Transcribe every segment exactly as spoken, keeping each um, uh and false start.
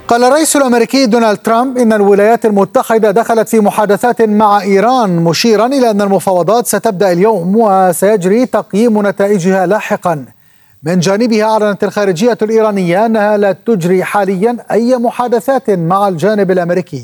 قال الرئيس الأمريكي دونالد ترامب إن الولايات المتحدة دخلت في محادثات مع إيران، مشيرا إلى أن المفاوضات ستبدأ اليوم وسيجري تقييم نتائجها لاحقا. من جانبها أعلنت الخارجية الإيرانية أنها لا تجري حاليا أي محادثات مع الجانب الأمريكي.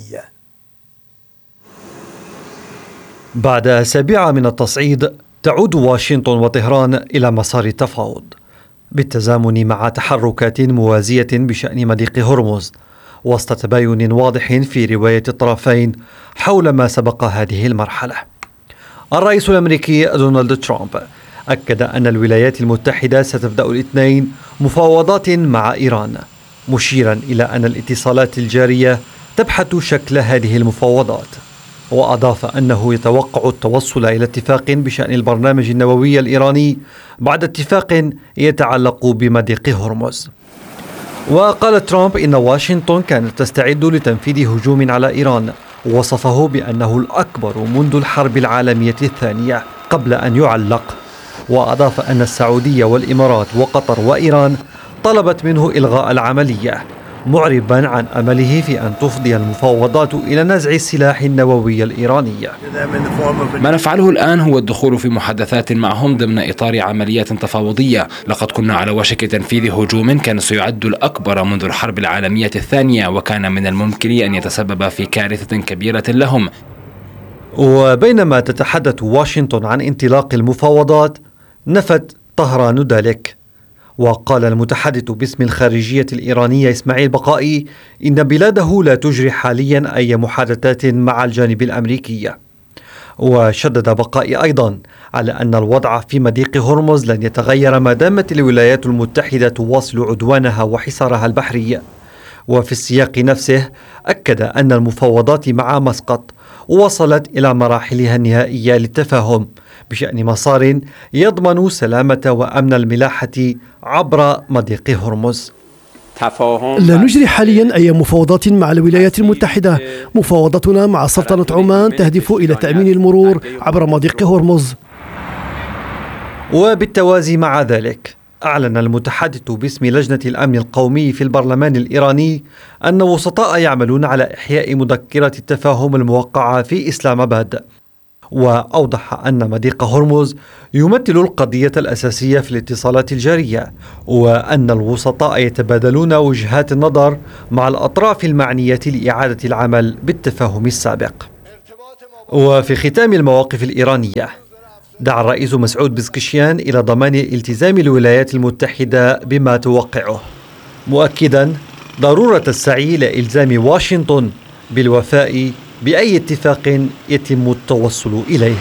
بعد أسابيع من التصعيد تعود واشنطن وطهران إلى مسار التفاوض بالتزامن مع تحركات موازية بشأن مضيق هرمز، وسط تباين واضح في رواية الطرفين حول ما سبق هذه المرحلة. الرئيس الأمريكي دونالد ترامب أكد أن الولايات المتحدة ستبدأ الاثنين مفاوضات مع إيران، مشيرا إلى أن الاتصالات الجارية تبحث شكل هذه المفاوضات، وأضاف أنه يتوقع التوصل إلى اتفاق بشأن البرنامج النووي الإيراني بعد اتفاق يتعلق بمضيق هرمز. وقال ترامب إن واشنطن كانت تستعد لتنفيذ هجوم على إيران، وصفه بأنه الأكبر منذ الحرب العالمية الثانية قبل أن يعلق. وأضاف أن السعودية والإمارات وقطر وإيران طلبت منه إلغاء العملية، معربا عن أمله في أن تفضي المفاوضات إلى نزع السلاح النووي الإيراني. ما نفعله الآن هو الدخول في محادثات معهم ضمن إطار عمليات تفاوضية. لقد كنا على وشك تنفيذ هجوم كان سيعد الأكبر منذ الحرب العالمية الثانية، وكان من الممكن أن يتسبب في كارثة كبيرة لهم. وبينما تتحدث واشنطن عن انطلاق المفاوضات، نفت طهران ذلك. وقال المتحدث باسم الخارجية الإيرانية إسماعيل بقائي إن بلاده لا تجري حاليا أي محادثات مع الجانب الأمريكي. وشدد بقائي أيضا على أن الوضع في مضيق هرمز لن يتغير ما دامت الولايات المتحدة تواصل عدوانها وحصارها البحري. وفي السياق نفسه أكد أن المفاوضات مع مسقط وصلت إلى مراحلها النهائية للتفاهم بشأن مسار يضمن سلامة وأمن الملاحة عبر مضيق هرمز. لا نجري حاليا أي مفاوضات مع الولايات المتحدة. مفاوضتنا مع سلطنة عمان تهدف إلى تأمين المرور عبر مضيق هرمز. وبالتوازي مع ذلك، أعلن المتحدث باسم لجنة الأمن القومي في البرلمان الإيراني أن وسطاء يعملون على إحياء مذكرة التفاهم الموقعة في إسلام آباد. وأوضح أن مضيق هرمز يمثل القضية الأساسية في الاتصالات الجارية، وأن الوسطاء يتبادلون وجهات النظر مع الأطراف المعنية لإعادة العمل بالتفاهم السابق. وفي ختام المواقف الإيرانية، دعا الرئيس مسعود بزكشيان إلى ضمان التزام الولايات المتحدة بما توقعه، مؤكدا ضرورة السعي لإلزام واشنطن بالوفاء بأي اتفاق يتم التوصل إليه.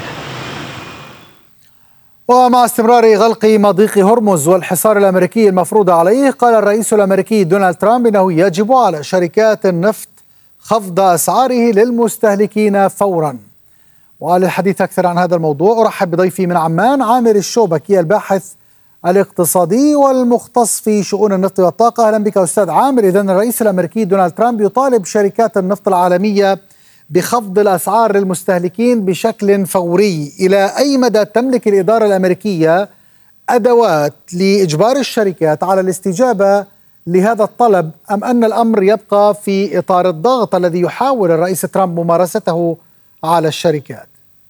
ومع استمرار غلق مضيق هرمز والحصار الأمريكي المفروض عليه، قال الرئيس الأمريكي دونالد ترامب إنه يجب على شركات النفط خفض أسعاره للمستهلكين فورا. وللحديث أكثر عن هذا الموضوع أرحب بضيفي من عمان عامر الشوبكي الباحث الاقتصادي والمختص في شؤون النفط والطاقة. أهلا بك أستاذ عامر. إذن الرئيس الأمريكي دونالد ترامب يطالب شركات النفط العالمية بخفض الأسعار للمستهلكين بشكل فوري. إلى أي مدى تملك الإدارة الأمريكية أدوات لإجبار الشركات على الاستجابة لهذا الطلب، أم أن الأمر يبقى في إطار الضغط الذي يحاول الرئيس ترامب ممارسته على الشركات؟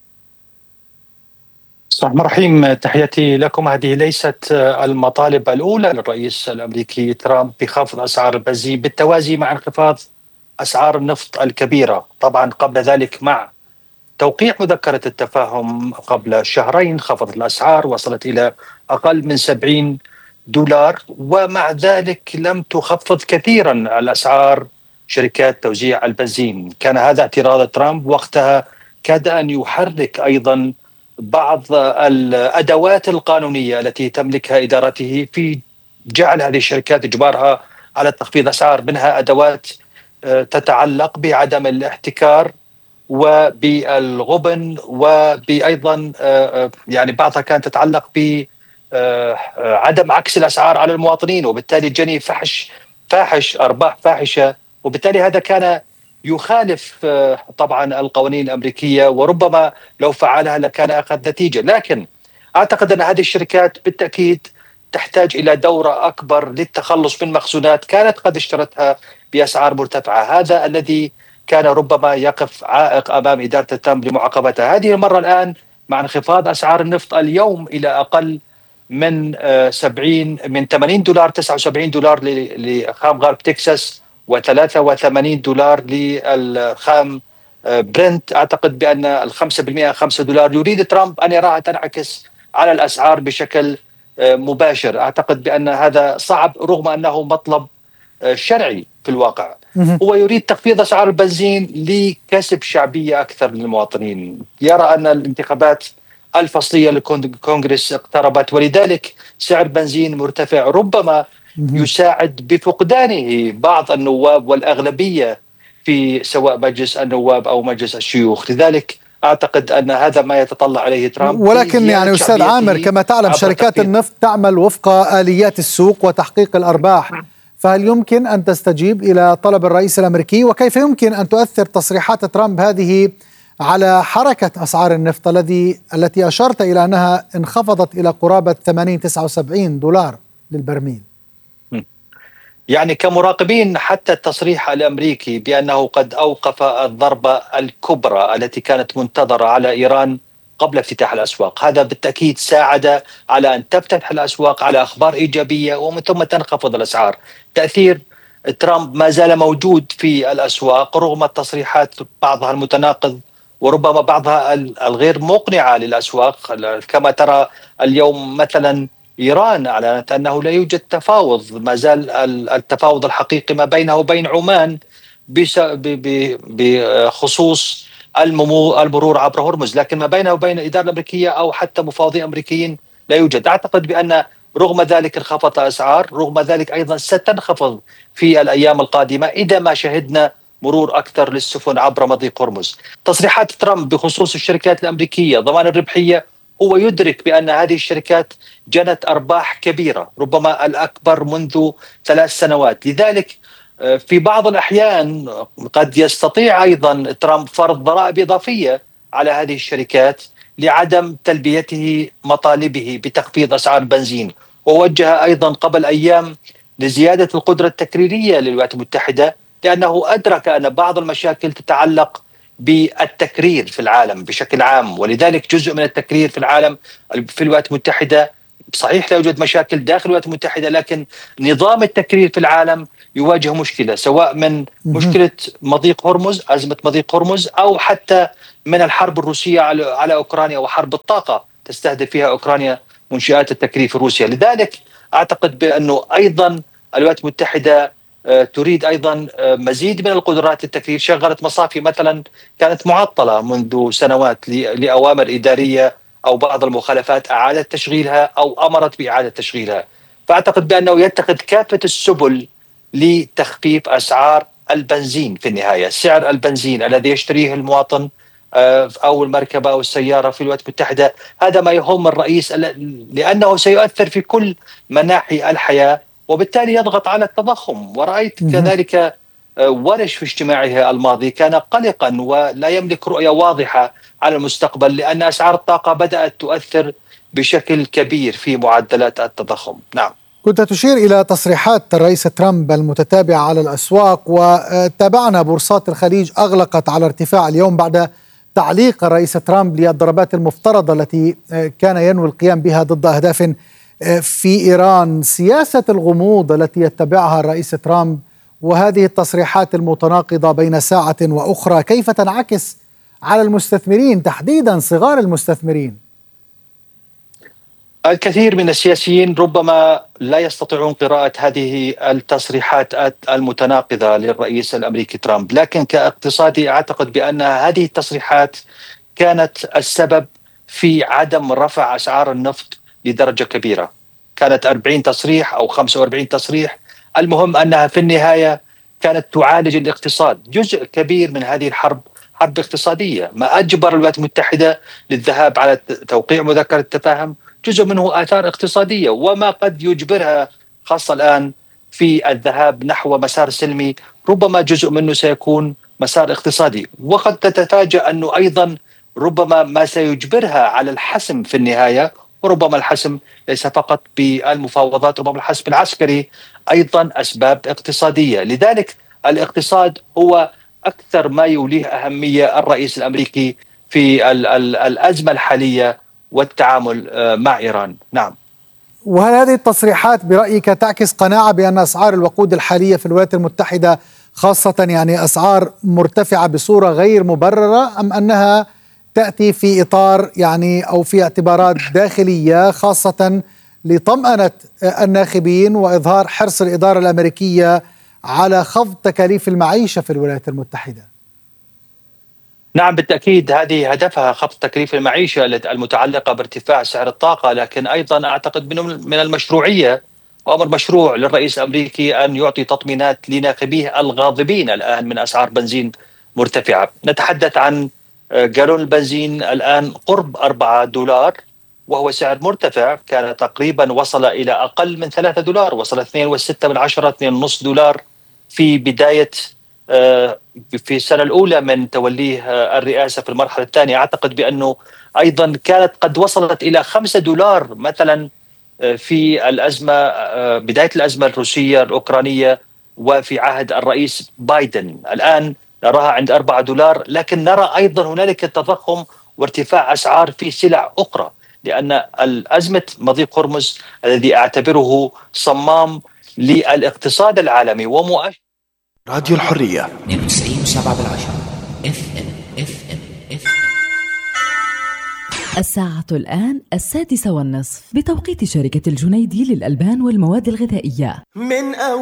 الرحمن الرحيم، تحياتي لكم. هذه ليست المطالب الأولى للرئيس الأمريكي ترامب بخفض أسعار البنزين بالتوازي مع انخفاض أسعار النفط الكبيرة. طبعا قبل ذلك مع توقيع مذكرة التفاهم قبل شهرين خفضت الأسعار، وصلت إلى أقل من سبعين دولار، ومع ذلك لم تخفض كثيرا الأسعار شركات توزيع البنزين. كان هذا اعتراض ترامب وقتها، كاد أن يحرك أيضا بعض الأدوات القانونية التي تملكها إدارته في جعل هذه الشركات إجبارها على تخفيض أسعار، منها أدوات تتعلق بعدم الاحتكار وبالغبن، وبأيضا يعني بعضها كانت تتعلق بعدم عكس الأسعار على المواطنين، وبالتالي جني فحش فاحش أرباح فاحشة، وبالتالي هذا كان يخالف طبعا القوانين الأمريكية، وربما لو فعلها لكان أخذ نتيجة. لكن أعتقد أن هذه الشركات بالتأكيد تحتاج إلى دورة أكبر للتخلص من مخزونات كانت قد اشترتها بأسعار مرتفعة. هذا الذي كان ربما يقف عائق أمام إدارة ترامب لمعاقبتها. هذه المرة الآن مع انخفاض أسعار النفط اليوم إلى أقل من سبعين من ثمانين دولار تسعة وسبعين دولار لخام غرب تكساس وثلاثة وثمانين دولار للخام برنت. أعتقد بأن الخمسة بالمئة خمسة دولار يريد ترامب أن يراها تنعكس على الأسعار بشكل مباشر. أعتقد بأن هذا صعب رغم أنه مطلب شرعي في الواقع. هو يريد تخفيض أسعار البنزين لكسب شعبية أكثر للمواطنين. يرى أن الانتخابات الفصلية للكونغرس اقتربت ولذلك سعر بنزين مرتفع ربما يساعد بفقدانه بعض النواب والأغلبية في سواء مجلس النواب أو مجلس الشيوخ. لذلك أعتقد أن هذا ما يتطلع عليه ترامب. ولكن يعني أستاذ عامر كما تعلم شركات النفط تعمل وفق آليات السوق وتحقيق الأرباح، فهل يمكن أن تستجيب إلى طلب الرئيس الأمريكي؟ وكيف يمكن أن تؤثر تصريحات ترامب هذه على حركة أسعار النفط الذي التي أشرت إلى أنها انخفضت إلى قرابة ثمانين تسعة وسبعين دولار للبرميل؟ يعني كمراقبين حتى التصريح الأمريكي بأنه قد أوقف الضربة الكبرى التي كانت منتظرة على إيران قبل افتتاح الأسواق، هذا بالتأكيد ساعد على أن تفتح الأسواق على أخبار إيجابية ومن ثم تنخفض الأسعار. تأثير ترامب ما زال موجود في الأسواق رغم التصريحات بعضها المتناقض وربما بعضها الغير مقنعة للأسواق. كما ترى اليوم مثلا إيران أعلنت أنه لا يوجد تفاوض، ما زال التفاوض الحقيقي ما بينه وبين عمان بخصوص المرور عبر هرمز، لكن ما بينه وبين الإدارة الأمريكية أو حتى مفاوضين أمريكيين لا يوجد. أعتقد بأن رغم ذلك انخفضت الأسعار، رغم ذلك أيضا ستنخفض في الأيام القادمة إذا ما شهدنا مرور أكثر للسفن عبر مضيق هرمز. تصريحات ترامب بخصوص الشركات الأمريكية ضمان الربحية، هو يدرك بأن هذه الشركات جنت أرباح كبيرة ربما الأكبر منذ ثلاث سنوات، لذلك في بعض الأحيان قد يستطيع أيضا ترامب فرض ضرائب إضافية على هذه الشركات لعدم تلبيته مطالبه بتخفيض أسعار البنزين. ووجه أيضا قبل أيام لزيادة القدرة التكريرية للولايات المتحدة لأنه أدرك أن بعض المشاكل تتعلق بالتكرير في العالم بشكل عام، ولذلك جزء من التكرير في العالم في الولايات المتحدة صحيح لا يوجد مشاكل داخل الولايات المتحدة، لكن نظام التكرير في العالم يواجه مشكلة سواء من مشكلة مضيق هرمز، أزمة مضيق هرمز، أو حتى من الحرب الروسية على أوكرانيا وحرب الطاقة تستهدف فيها أوكرانيا منشآت التكرير في روسيا. لذلك أعتقد بأنه أيضا الولايات المتحدة تريد أيضا مزيد من القدرات التكرير. شغلت مصافي مثلا كانت معطلة منذ سنوات لأوامر إدارية أو بعض المخالفات أعادت تشغيلها أو أمرت بإعادة تشغيلها. فأعتقد بأنه يتخذ كافة السبل لتخفيف أسعار البنزين. في النهاية سعر البنزين الذي يشتريه المواطن أو المركبة أو السيارة في الولايات المتحدة هذا ما يهم الرئيس لأنه سيؤثر في كل مناحي الحياة وبالتالي يضغط على التضخم. ورأيت كذلك ورش في اجتماعه الماضي كان قلقا ولا يملك رؤية واضحة على المستقبل لأن أسعار الطاقة بدأت تؤثر بشكل كبير في معدلات التضخم. نعم. كنت تشير إلى تصريحات الرئيس ترامب المتتابعة على الأسواق، وتابعنا بورصات الخليج أغلقت على ارتفاع اليوم بعد تعليق الرئيس ترامب للضربات المفترضة التي كان ينوي القيام بها ضد أهداف في إيران. سياسة الغموض التي يتبعها الرئيس ترامب وهذه التصريحات المتناقضة بين ساعة وأخرى كيف تنعكس على المستثمرين تحديدا صغار المستثمرين؟ الكثير من السياسيين ربما لا يستطيعون قراءة هذه التصريحات المتناقضة للرئيس الأمريكي ترامب، لكن كاقتصادي أعتقد بأن هذه التصريحات كانت السبب في عدم رفع أسعار النفط لدرجة كبيرة. كانت أربعين تصريح أو خمسة وأربعين تصريح، المهم أنها في النهاية كانت تعالج الاقتصاد. جزء كبير من هذه الحرب حرب اقتصادية، ما أجبر الولايات المتحدة للذهاب على توقيع مذكرة التفاهم جزء منه آثار اقتصادية، وما قد يجبرها خاصة الآن في الذهاب نحو مسار سلمي ربما جزء منه سيكون مسار اقتصادي. وقد تتفاجأ أنه أيضا ربما ما سيجبرها على الحسم في النهاية وربما الحسم ليس فقط بالمفاوضات، ربما الحسم العسكري أيضا أسباب اقتصادية. لذلك الاقتصاد هو أكثر ما يوليه أهمية الرئيس الأمريكي في ال ال الأزمة الحالية والتعامل مع إيران. نعم. وهل هذه التصريحات برأيك تعكس قناعة بأن أسعار الوقود الحالية في الولايات المتحدة خاصة يعني أسعار مرتفعة بصورة غير مبررة، أم أنها تأتي في إطار يعني أو في اعتبارات داخلية خاصة لطمأنة الناخبين وإظهار حرص الإدارة الأمريكية على خفض تكاليف المعيشة في الولايات المتحدة؟ نعم بالتأكيد هذه هدفها خفض تكاليف المعيشة المتعلقة بارتفاع سعر الطاقة، لكن أيضا أعتقد من المشروعية وأمر مشروع للرئيس الأمريكي أن يعطي تطمينات لناخبيه الغاضبين الآن من أسعار بنزين مرتفعة. نتحدث عن جالون البنزين الآن قرب أربعة دولار، وهو سعر مرتفع، كان تقريبا وصل إلى أقل من ثلاثة دولار، وصل اثنين وستة من عشرة اثنين ونص دولار في بداية في السنة الأولى من توليه الرئاسة في المرحلة الثانية. أعتقد بأنه أيضا كانت قد وصلت إلى خمسة دولار مثلا في الأزمة بداية الأزمة الروسية الأوكرانية وفي عهد الرئيس بايدن. الآن نراها عند أربعة دولار، لكن نرى أيضا هنالك تضخم وارتفاع أسعار في سلع أخرى، لأن الأزمة مضيق هرمز الذي أعتبره صمام للاقتصاد العالمي ومؤشر. راديو الحرية اثنين وتسعين وسبعة بالعشرة اف ام اف ام اف ام. الساعة الآن السادسة والنصف بتوقيت شركة الجنيدي للألبان والمواد الغذائية. من أول